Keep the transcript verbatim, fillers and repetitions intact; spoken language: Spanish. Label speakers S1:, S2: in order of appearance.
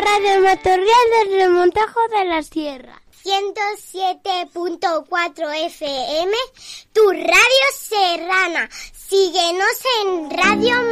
S1: Radio Matorral del Remontajo de la Sierra.
S2: ciento siete punto cuatro F M, tu radio serrana. Síguenos en Radio